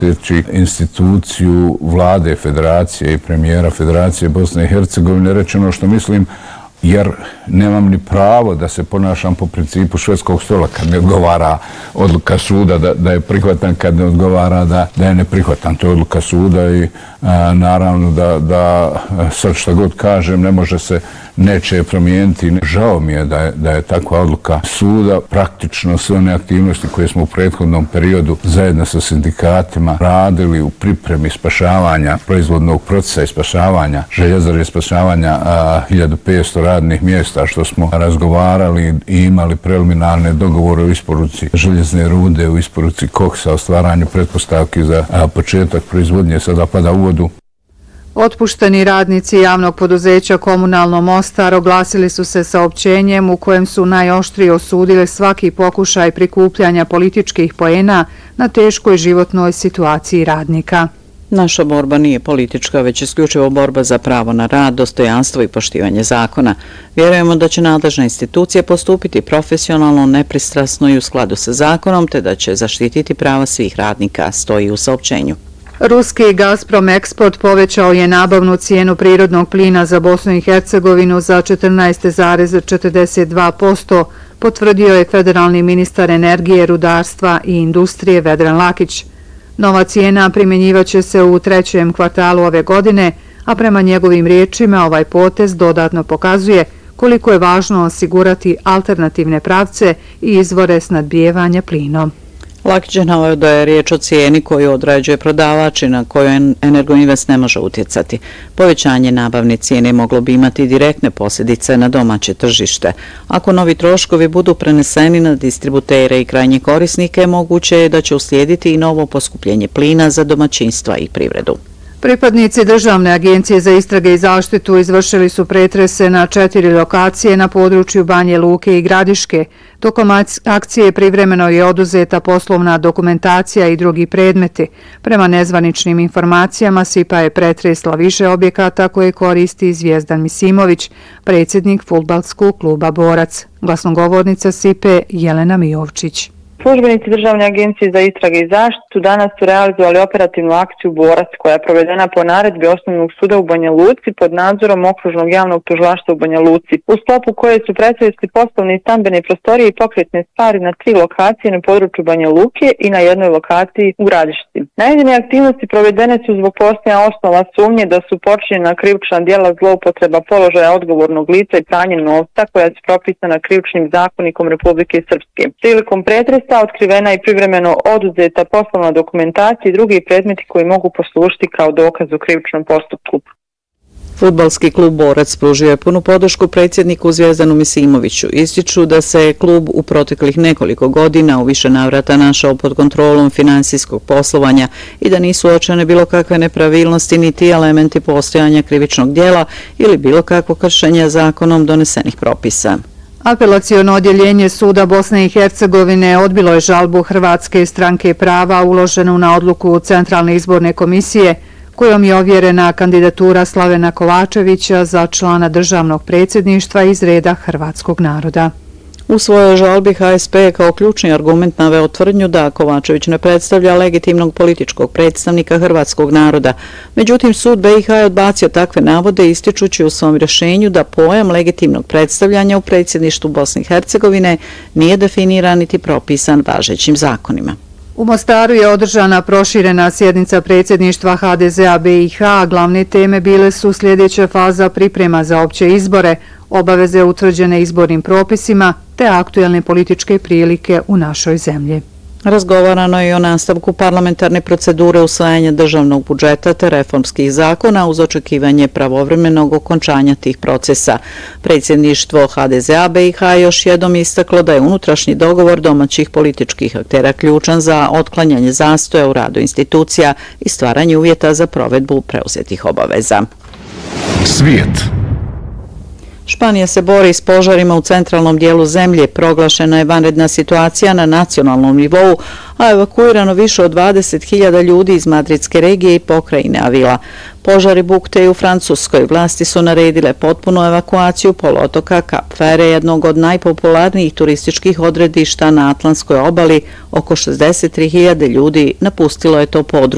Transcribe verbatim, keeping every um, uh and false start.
instituciju vlade Federacije i premijera Federacije Bosne i Hercegovine reći ono što mislim, jer nemam ni pravo da se ponašam po principu švedskog stola kad mi odgovara odluka suda da, da je prihvatan, kad ne odgovara da, da je neprihvatan. To je odluka suda i a, naravno da, da sad što god kažem ne može se neće promijeniti. Žao mi je da je, da je takva odluka suda. Praktično sve one aktivnosti koje smo u prethodnom periodu zajedno sa sindikatima radili u pripremi spašavanja proizvodnog procesa i spašavanja željezare i spašavanja a, hiljadu petsto radnih mjesta, što smo razgovarali i imali preliminarne dogovore o isporuci željezne rude, u isporuci koksa, o stvaranju pretpostavki za a, početak proizvodnje, sada pada u vodu. Otpušteni radnici javnog poduzeća Komunalno Mostar oglasili su se saopćenjem u kojem su najoštrije osudili svaki pokušaj prikupljanja političkih poena na teškoj životnoj situaciji radnika. Naša borba nije politička, već isključivo borba za pravo na rad, dostojanstvo i poštivanje zakona. Vjerujemo da će nadležne institucije postupiti profesionalno, nepristrasno i u skladu sa zakonom, te da će zaštititi prava svih radnika, stoji u saopćenju. Ruski Gazprom Eksport povećao je nabavnu cijenu prirodnog plina za Bosnu i Hercegovinu za četrnaest zarez četrdeset dva posto, potvrdio je federalni ministar energije, rudarstva i industrije Vedran Lakić. Nova cijena primjenjivaće se u trećem kvartalu ove godine, a prema njegovim riječima ovaj potez dodatno pokazuje koliko je važno osigurati alternativne pravce i izvore snabdijevanja plinom. Lakić je naveo da je riječ o cijeni koju određuje prodavač i na koju Energoinvest ne može utjecati. Povećanje nabavne cijene moglo bi imati direktne posljedice na domaće tržište. Ako novi troškovi budu preneseni na distributere i krajnje korisnike, moguće je da će uslijediti i novo poskupljenje plina za domaćinstva i privredu. Pripadnici Državne agencije za istrage i zaštitu izvršili su pretrese na četiri lokacije na području Banje Luke i Gradiške. Tokom akcije privremeno je oduzeta poslovna dokumentacija i drugi predmeti. Prema nezvaničnim informacijama S I P A je pretresla više objekata koje koristi Zvijezdan Misimović, predsjednik fudbalskog kluba Borac. Glasnogovornica S I P A Jelena Mijovčić. Službenici Državne agencije za istrage i zaštitu danas su realizovali operativnu akciju Borac koja je provedena po naredbi Osnovnog suda u Banja Luci pod nadzorom Okružnog javnog tužilaštva u Banja Luci, u sklopu koje su pretresli poslovne i stambene prostorije i pokretne stvari na tri lokacije na području Banja Luke i na jednoj lokaciji u Gradišci. Navedene aktivnosti provedene su zbog postojanja osnova sumnje da su počinjena krivična djela zloupotreba položaja odgovornog lica i pranje novca koja su propisana Krivičnim zakonikom Republike Srpske. Prilikom pretresa otkrivena i privremeno oduzeta poslovna dokumentacija i drugi predmeti koji mogu poslužiti kao dokaz u krivičnom postupku. Fudbalski klub Borac pružio je punu podršku predsjedniku Zvijezdanu Misimoviću. Ističu da se klub u proteklih nekoliko godina u više navrata našao pod kontrolom finansijskog poslovanja i da nisu uočene bilo kakve nepravilnosti niti elementi postojanja krivičnog djela ili bilo kakvo kršenje zakonom donesenih propisa. Apelaciono odjeljenje Suda Bosne i Hercegovine odbilo je žalbu Hrvatske stranke prava uloženu na odluku Centralne izborne komisije kojom je ovjerena kandidatura Slavena Kovačevića za člana državnog predsjedništva iz reda hrvatskog naroda. U svojoj žalbi H S P je kao ključni argument naveo tvrdnju da Kovačević ne predstavlja legitimnog političkog predstavnika hrvatskog naroda. Međutim, sud B i H je odbacio takve navode ističući u svom rješenju da pojam legitimnog predstavljanja u predsjedništvu Bosne i Hercegovine nije definiran niti propisan važećim zakonima. U Mostaru je održana proširena sjednica predsjedništva H D Z A B i H. Glavne teme bile su sljedeća faza priprema za opće izbore, obaveze utvrđene izbornim propisima te aktuelne političke prilike u našoj zemlji. Razgovarano je i o nastavku parlamentarne procedure usvajanja državnog budžeta te reformskih zakona uz očekivanje pravovremenog okončanja tih procesa. Predsjedništvo H D Z A B i H još jednom istaklo da je unutrašnji dogovor domaćih političkih aktera ključan za otklanjanje zastoja u radu institucija i stvaranje uvjeta za provedbu preuzetih obaveza. Svijet. Španija se bori s požarima u centralnom dijelu zemlje, proglašena je vanredna situacija na nacionalnom nivou, a evakuirano više od dvadeset hiljada ljudi iz madridske regije i pokrajine Avila. Požari bukte i u Francuskoj. Vlasti su naredile potpunu evakuaciju poluotoka Cap Verde, jednog od najpopularnijih turističkih odredišta na Atlantskoj obali. Oko šezdeset tri hiljade ljudi napustilo je to područje.